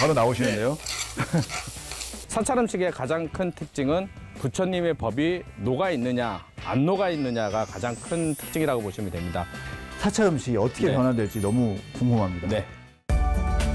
바로 나오시는데요. 사찰 음식의 가장 큰 특징은 부처님의 법이 녹아 있느냐 안 녹아 있느냐가 가장 큰 특징이라고 보시면 됩니다. 사찰 음식이 어떻게 네. 변화될지 너무 궁금합니다. 네.